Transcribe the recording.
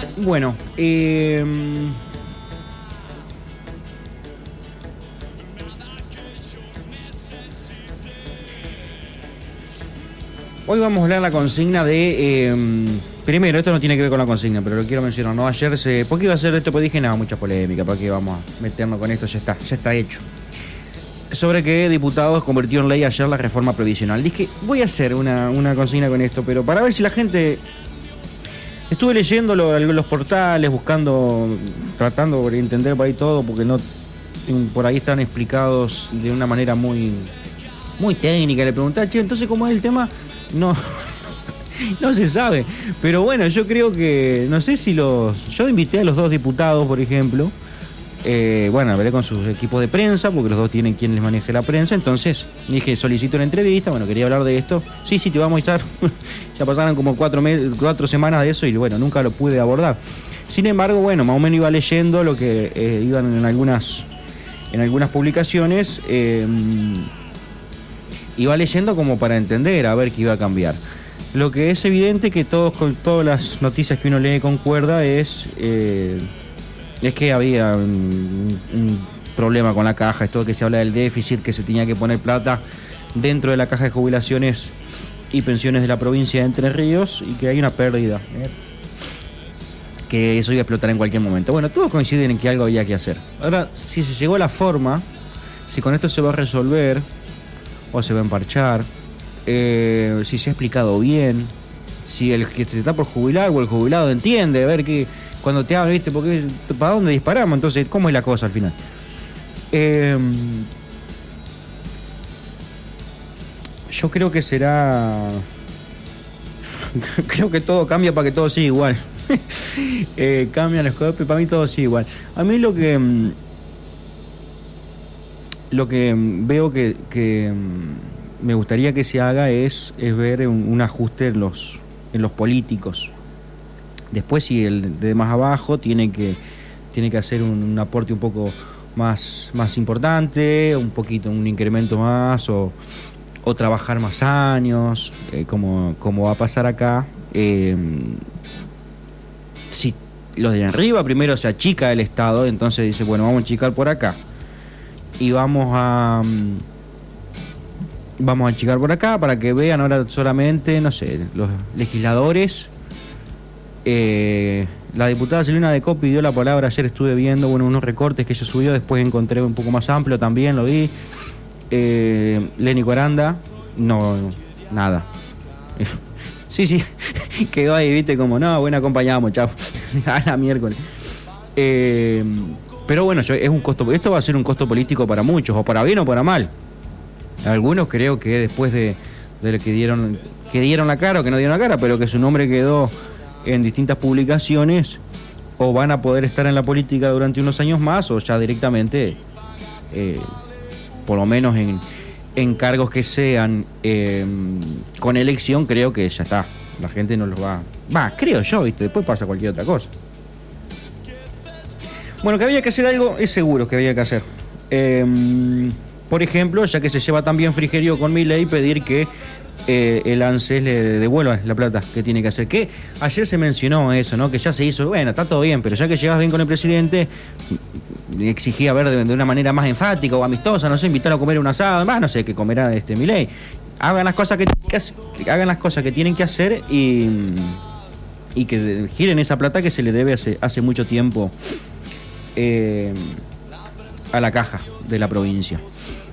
Bueno, hoy vamos a hablar la consigna de... primero, esto no tiene que ver con la consigna, pero lo quiero mencionar, ¿no? Ayer ¿por qué iba a hacer esto? Pues dije, nada, mucha polémica, ¿para qué vamos a meternos con esto? Ya está hecho. Sobre que diputados convirtió en ley ayer la reforma previsional. Dije, voy a hacer una consigna con esto, pero para ver si la gente... Estuve leyendo los portales, tratando de entender por ahí todo, porque no por ahí están explicados de una manera muy, muy técnica. Le pregunté, che, entonces ¿cómo es el tema? No, no se sabe. Pero bueno, yo creo que, no sé si yo invité a los dos diputados, por ejemplo. Bueno, hablé con sus equipos de prensa, porque los dos tienen quien les maneje la prensa. Entonces dije, solicito una entrevista, bueno, quería hablar de esto. Sí, te vamos a estar. Ya pasaron como 4 semanas de eso y bueno, nunca lo pude abordar. Sin embargo, bueno, más o menos iba leyendo lo que iban en algunas publicaciones. Iba leyendo como para entender, a ver qué iba a cambiar. Lo que es evidente que con todas las noticias que uno lee concuerda es que había un problema con la caja. Esto que se habla del déficit, que se tenía que poner plata dentro de la caja de jubilaciones y pensiones de la provincia de Entre Ríos, y que hay una pérdida, que eso iba a explotar en cualquier momento. Bueno, todos coinciden en que algo había que hacer. Ahora, si se llegó a la forma, si con esto se va a resolver o se va a emparchar, si se ha explicado bien, si el que se está por jubilar o el jubilado entiende, a ver que cuando te hablan, ¿viste? Porque ¿para dónde disparamos? Entonces, ¿cómo es la cosa al final? Yo creo que será... creo que todo cambia para que todo siga igual. Cambian las cosas, pero para mí todo sigue igual. A mí lo que veo que me gustaría que se haga es ver un ajuste en los políticos. Después, si el de más abajo tiene que hacer un aporte un poco más importante, un incremento más, o trabajar más años, como va a pasar acá. Si los de arriba primero se achica el Estado, entonces dice, bueno, vamos a achicar por acá y vamos a achicar por acá para que vean ahora solamente, no sé, los legisladores. La diputada Silvina Decó pidió la palabra, ayer estuve viendo unos recortes que ella subió, después encontré un poco más amplio también, lo vi. Lenny Coranda, no, nada. Sí, quedó ahí, viste, como, no, bueno, acompañamos, chao, a la miércoles. Pero bueno, es un costo, esto va a ser un costo político para muchos, o para bien o para mal. Algunos creo que después de que dieron la cara o que no dieron la cara, pero que su nombre quedó en distintas publicaciones, o van a poder estar en la política durante unos años más, o ya directamente, por lo menos en cargos que sean con elección, creo que ya está. La gente no los va... creo yo, ¿viste? Después pasa cualquier otra cosa. Bueno, que había que hacer algo, es seguro que había que hacer. Por ejemplo, ya que se lleva tan bien Frigerio con Milei, pedir que el ANSES le devuelva la plata que tiene que hacer. Que ayer se mencionó eso, ¿no? Que ya se hizo, bueno, está todo bien, pero ya que llegas bien con el presidente, exigía ver de una manera más enfática o amistosa, no sé, invitar a comer un asado, no sé qué comerá Milei. Hagan las cosas que tienen que hacer y que giren esa plata que se le debe hace mucho tiempo a la caja de la provincia.